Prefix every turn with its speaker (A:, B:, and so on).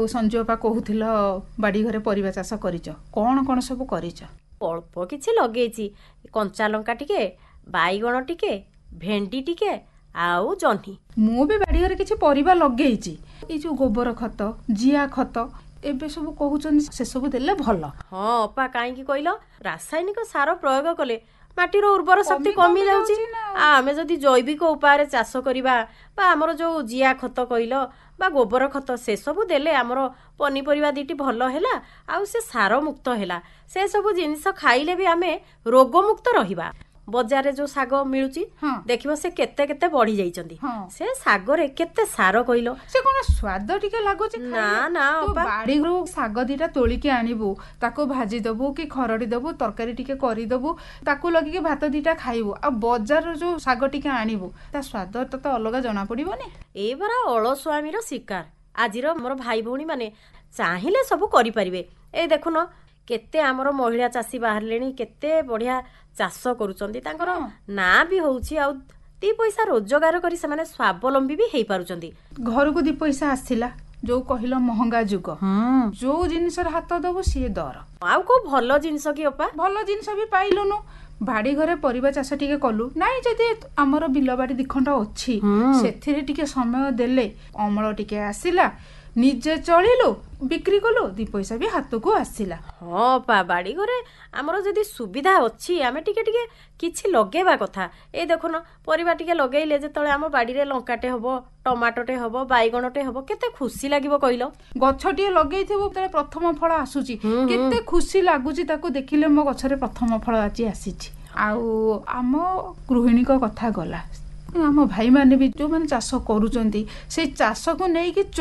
A: संजोपा कहूथिल बाड़ी घरे परिबा चाष करिच कौन कौन सब करिच?
B: अल्प किछि लगेइछि कंचा लंका टिके बाईगण टिके भेंडी टिके आउ जह्नी।
A: मु भी बाड़ी घरे किछि परिबा लगेइछि ए जो गोबर खत जिया खत एबे सब कहउछन से सब देले भल।
B: हाँ अपा काईकी कइलो रासायनिक सार प्रयोग कले माटीर उर्वर शक्ति कमी जाउछि। आमे जदि जैविक उपाय चाष करिबा बा हमर जो जिया खत कइलो बा गोबर खत से सब देले हमर पनीपरिबा दीटी भल हैला आउ से सार मुक्त हैला। से सब जिनिस खाइले भी आमे रोग मुक्त रहिबा। बजार रे जो साग मिलुची देखिबो से केते केते बढ़ी जाइचंदी। से साग रे केते सार कइलो
A: से कोन स्वाद टिके लागोची?
B: ना ना
A: बाड़ी रो साग दीटा तोली के आनिबू ताको भाजी दबू कि खरड़ी दबू तरकारी टिके करी दबू ताको लगी के भात दीटा खाइबू। आ बजार जो साग टिके आनिबू ता स्वाद तो अलग जना पड़िबोनी।
B: ए बरा अलस्वामी रो शिकार आजिर मोर भाई भौणी माने चाहिले सब करि परिबे। ए देखुनो केते हमर महिला चासी बाहरलेनी केते बढ़िया चाष करूचंदी तांकर ना भी होउची आ दी पैसा रोजगार करी से माने स्वावलंबी भी हेई पारुचंदी।
A: घर को दी पैसा आसिला जो कहिलो महंगा जुग जो जिनिस हाथ दबो सी दर
B: आउ को भलो जिनिस की अपा
A: भलो जिनिस भी पाइलुनु। बाड़ी घरे परिबा चाष टिके कलु नाई जदि हमर बिल बाड़ी दिखंड अछि सेथिरे टिके समय देले अमल टिके आसिला निजे चलिलु बिक्री कलु दी पैसा भी हाथ को आसिला।
B: हाँ पा बाड़ी घरे हमर जदि सुविधा अछि आमे टिके टिके किछि लगेबा कथा। ए देखुन परिबा टिके लगेइले जेतले हम बाड़ी रे लंकाटे हबो टमाटोटे हबो बाईगणटे हबो केते खुशी लागिबो कइलो।
A: गछटिए लगेइथिबो तले प्रथम फल आसुची केते खुशी लागुची ताको देखिले मो गछरे प्रथम फल आची आसीची। आउ आम गृहिणी को कथा गला आम भाई माने भी जो माने चाष करूचंती से चाष को नेकी